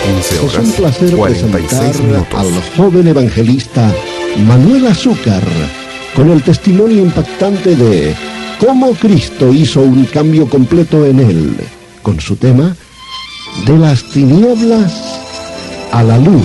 15 horas, Es un placer 46 presentar minutos. al joven evangelista Manuel Azúcar con el testimonio impactante de cómo Cristo hizo un cambio completo en él, con su tema De las tinieblas a la luz.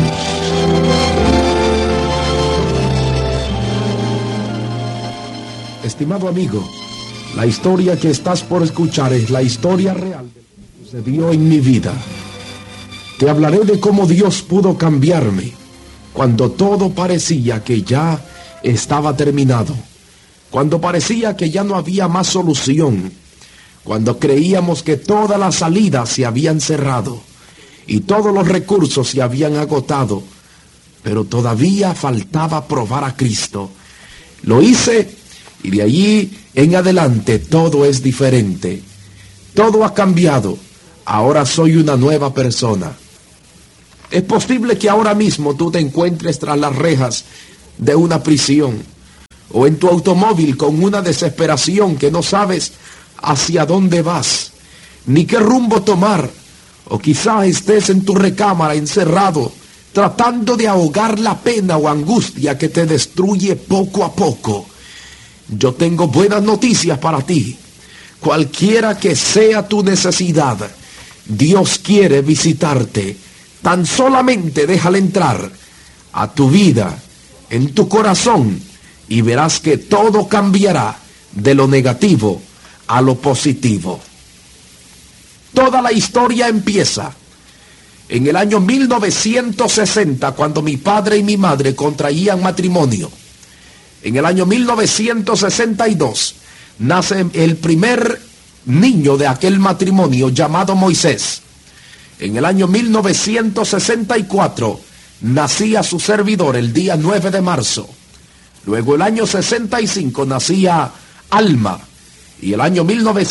Estimado amigo, la historia que estás por escuchar es la historia real de lo que sucedió en mi vida. Te hablaré de cómo Dios pudo cambiarme cuando todo parecía que ya estaba terminado, cuando parecía que ya no había más solución, cuando creíamos que todas las salidas se habían cerrado y todos los recursos se habían agotado, pero todavía faltaba probar a Cristo. Lo hice y de allí en adelante todo es diferente. Todo ha cambiado. Ahora soy una nueva persona. Es posible que ahora mismo tú te encuentres tras las rejas de una prisión o en tu automóvil con una desesperación que no sabes hacia dónde vas, ni qué rumbo tomar, o quizás estés en tu recámara encerrado, tratando de ahogar la pena o angustia que te destruye poco a poco. Yo tengo buenas noticias para ti. Cualquiera que sea tu necesidad, Dios quiere visitarte. Tan solamente déjale entrar a tu vida, en tu corazón, y verás que todo cambiará de lo negativo a lo positivo. Toda la historia empieza en el año 1960, cuando mi padre y mi madre contraían matrimonio. En el año 1962 nace el primer niño de aquel matrimonio, llamado Moisés. En el año 1964 nacía su servidor el día 9 de marzo. Luego el año 65 nacía Alma. Y el año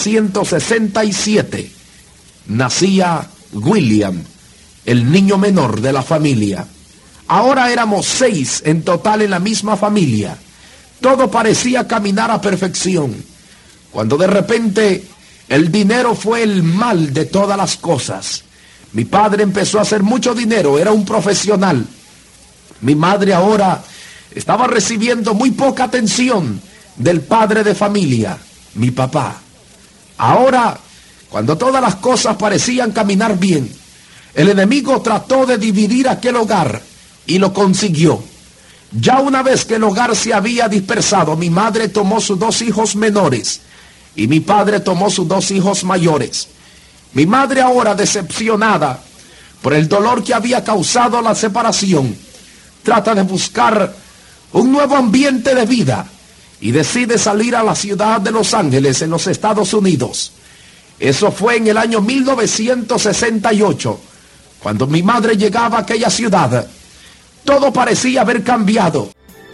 1967 nacía William, el niño menor de la familia. Ahora éramos 6 en total en la misma familia. Todo parecía caminar a perfección, cuando de repente el dinero fue el mal de todas las cosas. Mi padre empezó a hacer mucho dinero, era un profesional. Mi madre ahora estaba recibiendo muy poca atención del padre de familia, mi papá. Ahora, cuando todas las cosas parecían caminar bien, el enemigo trató de dividir aquel hogar y lo consiguió. Ya una vez que el hogar se había dispersado, mi madre tomó sus 2 hijos menores y mi padre tomó sus 2 hijos mayores. Mi madre, ahora decepcionada por el dolor que había causado la separación, trata de buscar un nuevo ambiente de vida y decide salir a la ciudad de Los Ángeles, en los Estados Unidos. Eso fue en el año 1968, cuando mi madre llegaba a aquella ciudad. Todo parecía haber cambiado.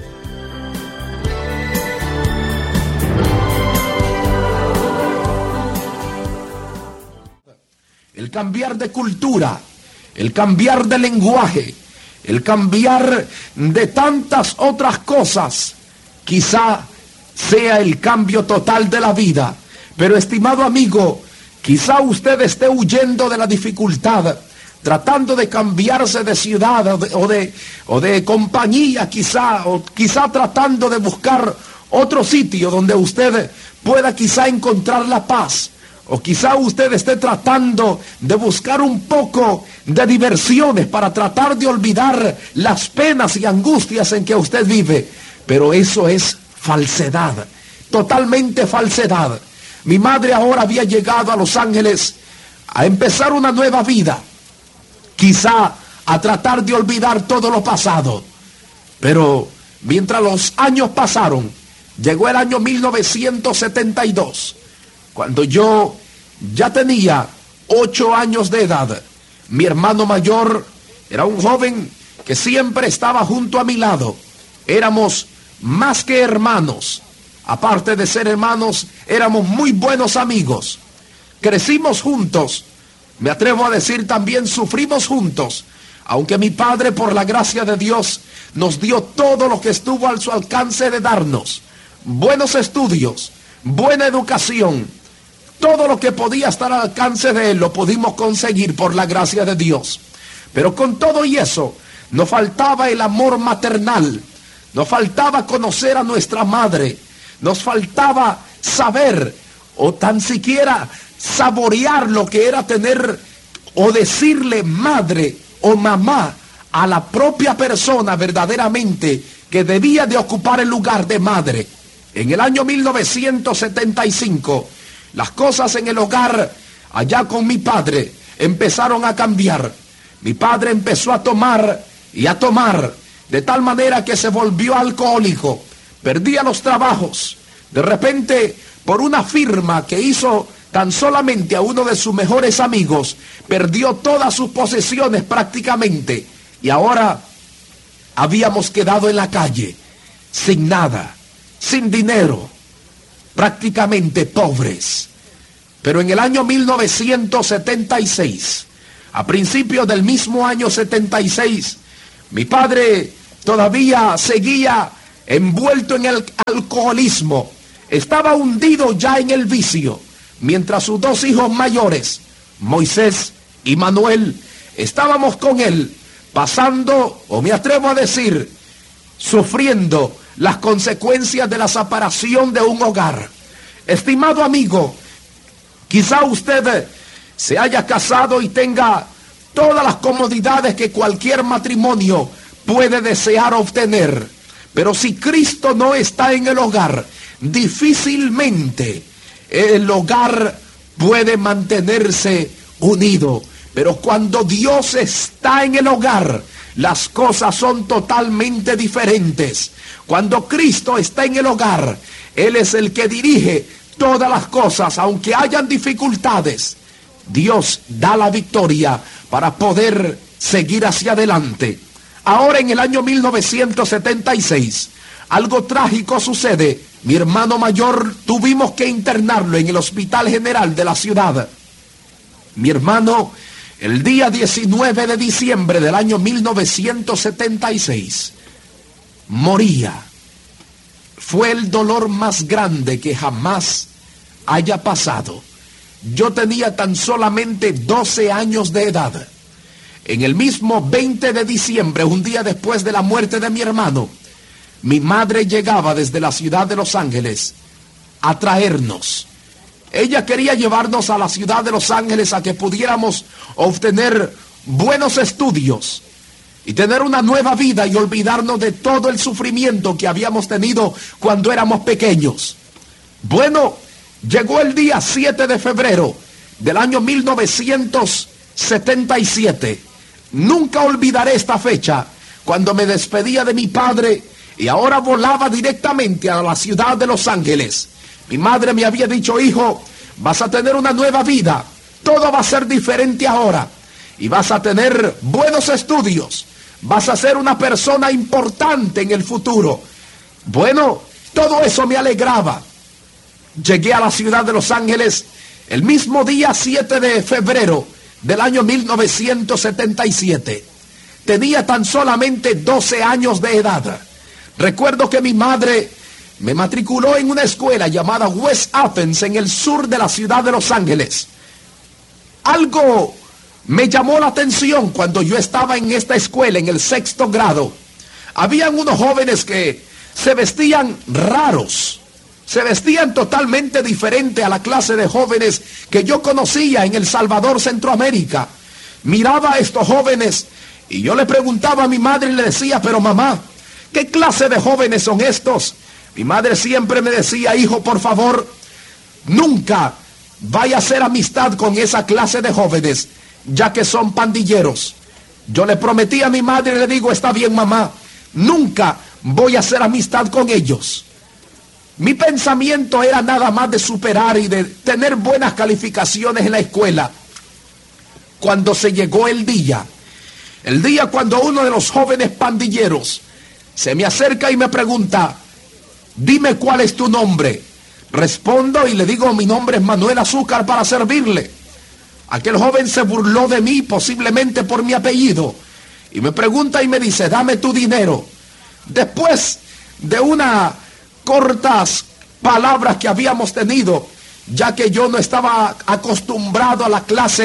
El cambiar de cultura, el cambiar de lenguaje, el cambiar de tantas otras cosas, quizá sea el cambio total de la vida. Pero, estimado amigo, quizá usted esté huyendo de la dificultad, tratando de cambiarse de ciudad o de compañía, quizá tratando de buscar otro sitio donde usted pueda quizá encontrar la paz. O quizá usted esté tratando de buscar un poco de diversiones para tratar de olvidar las penas y angustias en que usted vive. Pero eso es falsedad, totalmente falsedad. Mi madre ahora había llegado a Los Ángeles a empezar una nueva vida, quizá a tratar de olvidar todo lo pasado. Pero mientras los años pasaron, llegó el año 1972, cuando yo ya tenía 8 años de edad. Mi hermano mayor era un joven que siempre estaba junto a mi lado. Éramos más que hermanos. Aparte de ser hermanos, éramos muy buenos amigos. Crecimos juntos. Me atrevo a decir también sufrimos juntos. Aunque mi padre, por la gracia de Dios, nos dio todo lo que estuvo a su alcance de darnos. Buenos estudios, buena educación. Todo lo que podía estar al alcance de él lo pudimos conseguir por la gracia de Dios. Pero con todo y eso, nos faltaba el amor maternal, nos faltaba conocer a nuestra madre, nos faltaba saber o tan siquiera saborear lo que era tener o decirle madre o mamá a la propia persona verdaderamente que debía de ocupar el lugar de madre. En el año 1975, las cosas en el hogar allá con mi padre empezaron a cambiar. Mi padre empezó a tomar y a tomar, de tal manera que se volvió alcohólico, perdía los trabajos. De repente, por una firma que hizo tan solamente a uno de sus mejores amigos, perdió todas sus posesiones prácticamente, y ahora habíamos quedado en la calle, sin nada, sin dinero, prácticamente pobres. Pero en el año 1976, a principios del mismo año 76, mi padre todavía seguía envuelto en el alcoholismo, estaba hundido ya en el vicio, mientras sus dos hijos mayores, Moisés y Manuel, estábamos con él, pasando, o me atrevo a decir, sufriendo las consecuencias de la separación de un hogar. Estimado amigo, quizá usted se haya casado y tenga todas las comodidades que cualquier matrimonio puede desear obtener, pero si Cristo no está en el hogar, difícilmente el hogar puede mantenerse unido. Pero cuando Dios está en el hogar, las cosas son totalmente diferentes. Cuando Cristo está en el hogar, Él es el que dirige todas las cosas, aunque hayan dificultades. Dios da la victoria para poder seguir hacia adelante. Ahora en el año 1976, algo trágico sucede. Mi hermano mayor tuvimos que internarlo en el Hospital General de la ciudad. Mi hermano, el día 19 de diciembre del año 1976, moría. Fue el dolor más grande que jamás haya pasado. Yo tenía tan solamente 12 años de edad. En el mismo 20 de diciembre, un día después de la muerte de mi hermano, mi madre llegaba desde la ciudad de Los Ángeles a traernos. Ella quería llevarnos a la ciudad de Los Ángeles a que pudiéramos obtener buenos estudios y tener una nueva vida y olvidarnos de todo el sufrimiento que habíamos tenido cuando éramos pequeños. Bueno, llegó el día 7 de febrero del año 1977. Nunca olvidaré esta fecha, cuando me despedía de mi padre y ahora volaba directamente a la ciudad de Los Ángeles. Mi madre me había dicho: hijo, vas a tener una nueva vida, todo va a ser diferente ahora, y vas a tener buenos estudios, vas a ser una persona importante en el futuro. Bueno, todo eso me alegraba. Llegué a la ciudad de Los Ángeles el mismo día 7 de febrero del año 1977. Tenía tan solamente 12 años de edad. Recuerdo que mi madre me matriculó en una escuela llamada West Athens en el sur de la ciudad de Los Ángeles. Algo me llamó la atención cuando yo estaba en esta escuela, en el 6º grado. Habían unos jóvenes que se vestían raros, se vestían totalmente diferente a la clase de jóvenes que yo conocía en El Salvador, Centroamérica. Miraba a estos jóvenes y yo le preguntaba a mi madre y le decía: pero mamá, ¿qué clase de jóvenes son estos? Mi madre siempre me decía: hijo, por favor, nunca vaya a hacer amistad con esa clase de jóvenes, ya que son pandilleros. Yo le prometí a mi madre y le digo: está bien, mamá, nunca voy a hacer amistad con ellos. Mi pensamiento era nada más de superar y de tener buenas calificaciones en la escuela. Cuando se llegó el día cuando uno de los jóvenes pandilleros se me acerca y me pregunta: dime cuál es tu nombre. Respondo y le digo: mi nombre es Manuel Azúcar, para servirle. Aquel joven se burló de mí, posiblemente por mi apellido, y me pregunta y me dice: dame tu dinero. Después de unas cortas palabras que habíamos tenido, ya que yo no estaba acostumbrado a la clase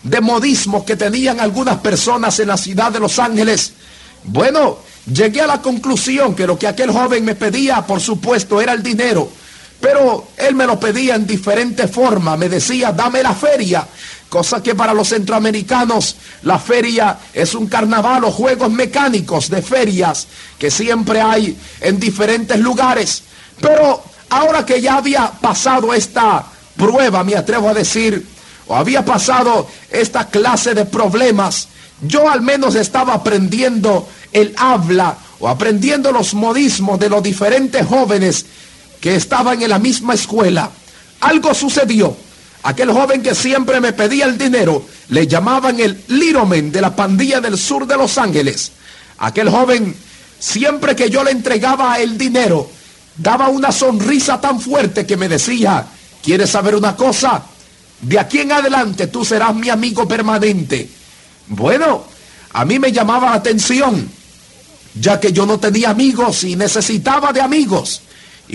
de modismo que tenían algunas personas en la ciudad de Los Ángeles. Bueno, llegué a la conclusión que lo que aquel joven me pedía, por supuesto, era el dinero. Pero él me lo pedía en diferentes formas. Me decía, dame la feria. Cosa que para los centroamericanos la feria es un carnaval o juegos mecánicos de ferias que siempre hay en diferentes lugares. Pero ahora que ya había pasado esta prueba, me atrevo a decir, o había pasado esta clase de problemas, yo al menos estaba aprendiendo el habla o aprendiendo los modismos de los diferentes jóvenes que estaban en la misma escuela. Algo sucedió. Aquel joven que siempre me pedía el dinero, le llamaban el Little Man de la pandilla del sur de Los Ángeles. Aquel joven, siempre que yo le entregaba el dinero, daba una sonrisa tan fuerte que me decía, ¿quieres saber una cosa? De aquí en adelante tú serás mi amigo permanente. Bueno, a mí me llamaba la atención, ya que yo no tenía amigos y necesitaba de amigos.